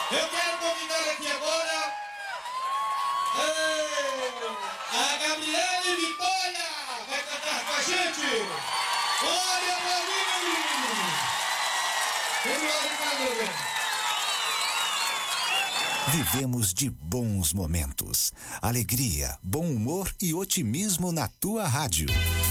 Eu quero convidar aqui agora a Gabriele Vitória, vai cantar com a gente. Olha, Paulinho! Vamos lá, Ricardo. Vivemos de bons momentos, alegria, bom humor e otimismo na tua rádio.